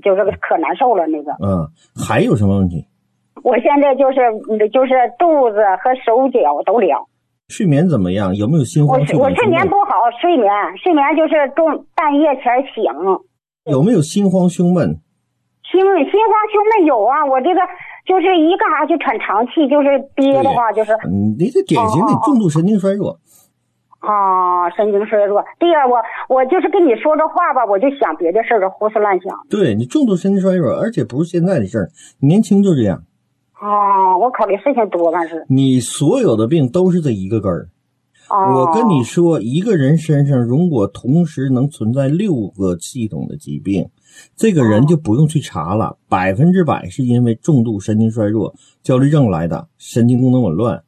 就是可难受了那个。 还有什么问题？ 我现在就是肚子和手脚都凉。 睡眠怎么样？有没有心慌？ 我睡眠不好，睡眠就是半夜前醒。 有没有心慌胸闷？ 心慌胸闷有啊，我这个就是一干啥就喘长气，就是憋的话就是。 你这典型的重度神经衰弱。 神经衰弱。第二，我就是跟你说这话吧，我就想别的事儿，胡思乱想。 对，你重度神经衰弱，而且不是现在的事儿，年轻就这样。 我考虑事情多半是。 你所有的病都是这一个根儿。我跟你说，一个人身上如果同时能存在6个系统的疾病，这个人就不用去查了，100%是因为重度神经衰弱、焦虑症来的，神经功能紊乱。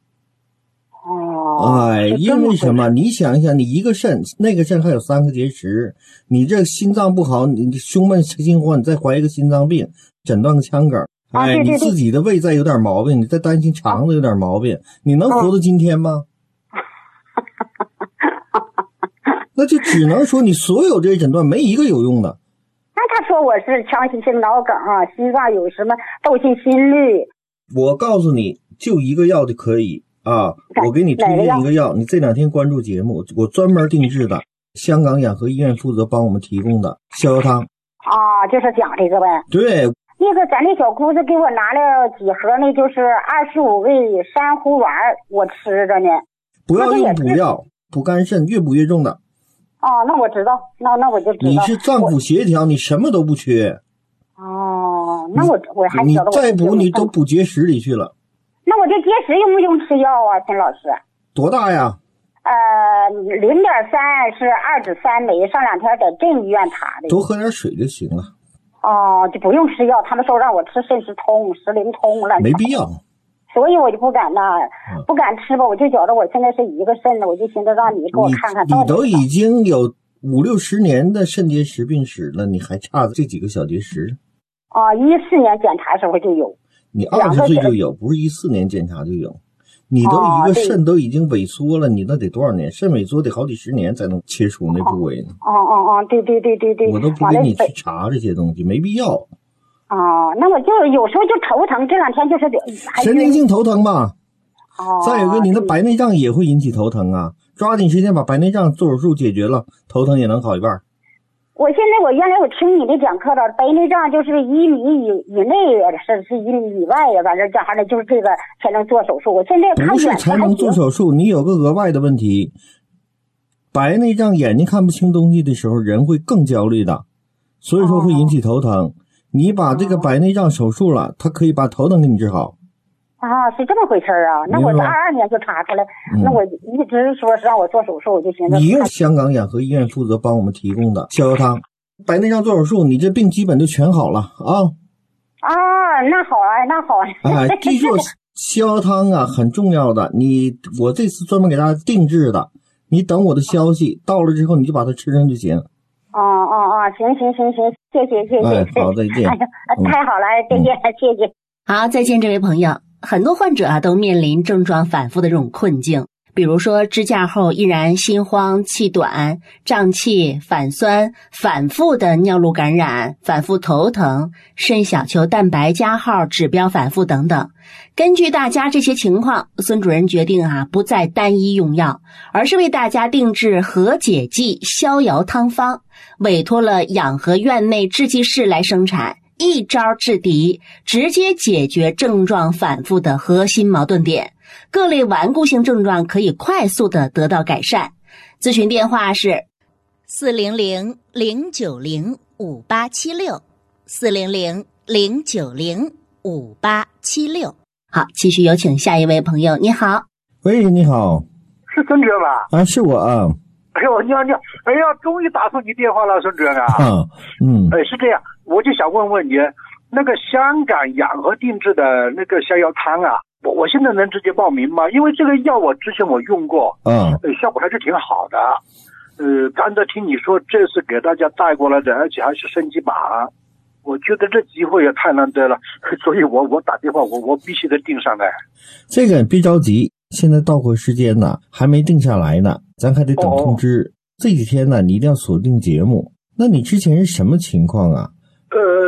因为什么？你想一想，你一个肾，那个肾还有3个结石，你这心脏不好，你胸闷心慌，你再怀一个心脏病，诊断个腔梗。 对， 你自己的胃再有点毛病，你再担心肠子有点毛病，你能活到今天吗？那就只能说你所有这些诊断没一个有用的。 那他说我是强心性脑梗啊，心脏有什么窦性心律。 我告诉你，就一个药就可以啊！我给你推荐一个药，你这2天关注节目，我专门定制的，香港养和医院负责帮我们提供的逍遥汤。 就是讲这个呗。 对。 那个咱那小姑子给我拿了几盒，那就是25味珊瑚丸，我吃着呢。 不要用补药，补肝肾，越补越重的。 那我知道，那我就知道。 你是脏腑协调，你什么都不缺。 那我还你再补你都补结石里去了。 那我这结石用不用吃药啊，秦老师？ 多大呀 ？0.3是2指3枚，上2天在镇医院查的。 多喝点水就行了。 就不用吃药，他们说让我吃肾石通、石灵通了。 没必要。 所以我就不敢不敢吃吧，我就觉得我现在是一个肾的，我就寻思让你给我看看。 你都已经有50-60年的肾结石病史了，你还差这几个小结石 ？14年检查时候就有。 你20岁就有，不是14年检查就有。你都一个肾都已经萎缩了，你那得多少年？肾萎缩得好几十年才能切除那部位呢。 对。 我都不给你去查这些东西，没必要。 那我就有时候就头疼，这2天就是神经性头疼吧。再有一个，你的白内障也会引起头疼啊，抓紧时间把白内障做手术解决了，头疼也能好一半。 我原来我听你的讲课了，白内障就是1米以内是1米以外呀，反正这还的就是这个才能做手术。我现在看不是才能做手术，你有个额外的问题，白内障眼睛看不清东西的时候，人会更焦虑的，所以说会引起头疼。你把这个白内障手术了，它可以把头疼给你治好。 是这么回事啊？那我22年就查出来，那我一直说是让我做手术，我就寻思。 你用香港养和医院负责帮我们提供的逍遥汤，白内障做手术，你这病基本就全好了啊。 那好啊。 记住逍遥汤啊，很重要的。我这次专门给大家定制的，你等我的消息到了之后，你就把它吃上就行。 行，谢谢。 好，再见。 太好了，再见，谢谢。 好，再见，这位朋友。很多患者都面临症状反复的这种困境，比如说支架后依然心慌、气短、胀气、反酸、反复的尿路感染、反复头疼、肾小球蛋白加号指标反复等等。根据大家这些情况，孙主任决定不再单一用药，而是为大家定制和解剂逍遥汤方，委托了养和院内制剂室来生产，一招制敌，直接解决症状反复的核心矛盾点，各类顽固性症状可以快速的得到改善。咨询电话是400-090-5876 400-090-5876。好，继续有请下一位朋友。你好。 喂，你好。 是孙主任吧？ 是我啊。 哎呦，你好！哎呀，终于打通你电话了，孙主任啊。是这样，我就想问问你，那个香港养和定制的那个逍遥汤啊，我现在能直接报名吗？因为这个药我之前我用过，效果还是挺好的。刚才听你说这是给大家带过来的，而且还是升级版，我觉得这机会也太难得了，所以我打电话，我必须得定上来。 这个别着急，现在到货时间呢还没定下来呢，咱还得等通知。这几天呢你一定要锁定节目。那你之前是什么情况啊？